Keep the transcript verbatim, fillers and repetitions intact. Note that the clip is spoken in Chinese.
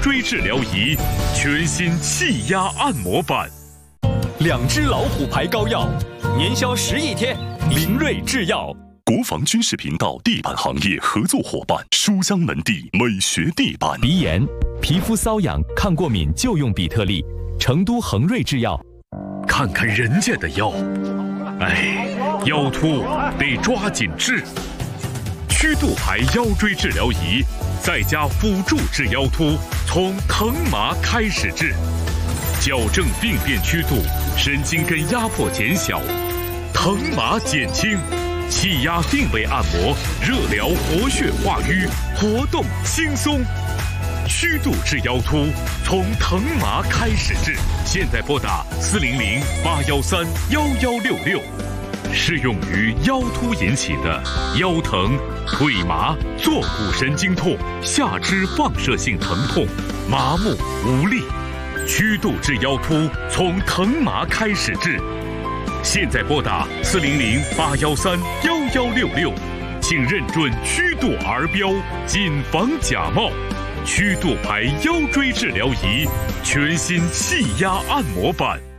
椎治疗仪，全新气压按摩板。 两只老虎牌膏药，年销十亿天，林瑞制药。 国防军事频道地板行业合作伙伴，书香门第美学地板。 鼻炎、皮肤瘙痒、抗过敏就用比特利，成都恒瑞制药。 看看人家的腰，哎，腰突得抓紧治。曲度牌腰椎治疗仪，再加辅助治腰突，从疼麻开始治，矫正病变曲度，神经根压迫减小，疼麻减轻，气压定位按摩，热疗活血化瘀，活动轻松。曲度治腰突，从疼麻开始治。现在拨打四零零八幺三幺幺六六。适用于腰突引起的腰疼、腿麻、坐骨神经痛、下肢放射性疼痛、麻木无力。曲度治腰突，从疼麻开始治。现在拨打四零零八幺三幺幺六六，请认准曲度儿标，谨防假冒。曲度牌腰椎治疗仪，全新气压按摩板。